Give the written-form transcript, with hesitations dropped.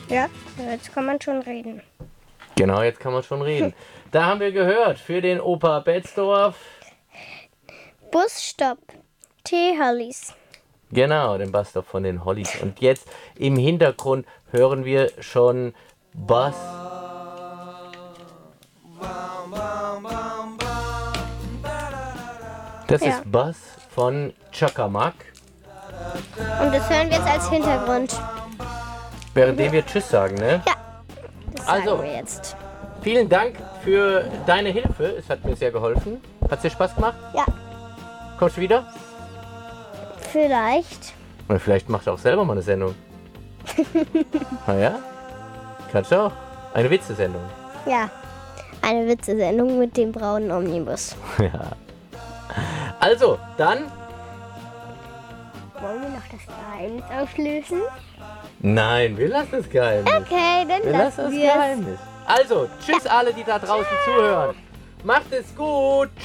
Ja, jetzt kann man schon reden. Genau, jetzt kann man schon reden. Da haben wir gehört, für den Opa Betzdorf. Busstopp. T-Hollies. Genau, den Busstop von den Hollies. Und jetzt im Hintergrund hören wir schon Bass. Das Ja. ist Bass von Chakamak. Und das hören wir jetzt als Hintergrund. Währenddem wir Tschüss sagen, ne? Ja, das sagen Also. wir jetzt. Vielen Dank für deine Hilfe. Es hat mir sehr geholfen. Hat es dir Spaß gemacht? Ja, Kommst du wieder? vielleicht. Oder vielleicht machst du auch selber mal eine Sendung. Na ja? Kannst du auch. Eine Witzesendung. Ja, eine Witzesendung mit dem braunen Omnibus. Ja. Also, dann. Wollen wir noch das Geheimnis auflösen? Nein, wir lassen das Geheimnis. Okay, dann Wir lassen das wir es. Geheimnis. Also, tschüss alle, die da draußen zuhören. Macht es gut. Tschüss.